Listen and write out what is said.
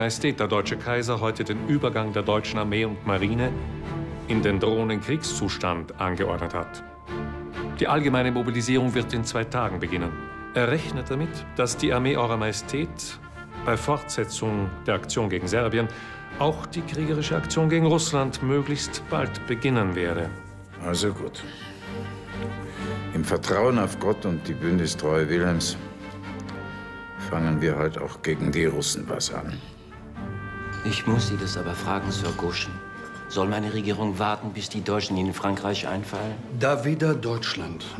Majestät, der deutsche Kaiser heute den Übergang der deutschen Armee und Marine in den drohenden Kriegszustand angeordnet hat. Die allgemeine Mobilisierung wird in 2 Tagen beginnen. Er rechnet damit, dass die Armee Eurer Majestät bei Fortsetzung der Aktion gegen Serbien auch die kriegerische Aktion gegen Russland möglichst bald beginnen werde. Also gut. Im Vertrauen auf Gott und die Bündnistreue Wilhelms fangen wir heute auch gegen die Russen was an. Ich muss Sie das aber fragen, Sir Guschen. Soll meine Regierung warten, bis die Deutschen in Frankreich einfallen? Da weder Deutschland